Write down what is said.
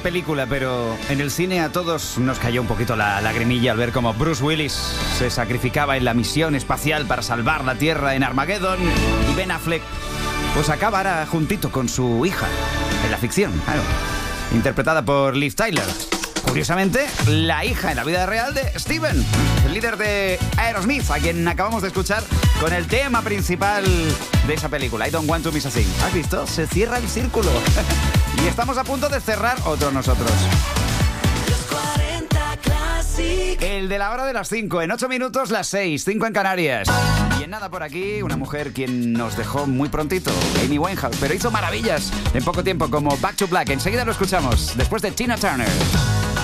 película, pero en el cine a todos nos cayó un poquito la lagrimilla al ver cómo Bruce Willis se sacrificaba en la misión espacial para salvar la Tierra en Armageddon y Ben Affleck pues acabara juntito con su hija en la ficción, claro, interpretada por Liv Tyler. Curiosamente, la hija en la vida real de Steven, el líder de Aerosmith, a quien acabamos de escuchar con el tema principal de esa película, I Don't Want to Miss a Thing. ¿Has visto? Se cierra el círculo. Y estamos a punto de cerrar otro nosotros. Los 40 Classic. El de la hora de las 5, en 8 minutos las 6, 5 en Canarias. Y en nada por aquí, una mujer quien nos dejó muy prontito, Amy Winehouse, pero hizo maravillas en poco tiempo como Back to Black. Enseguida lo escuchamos, después de Tina Turner.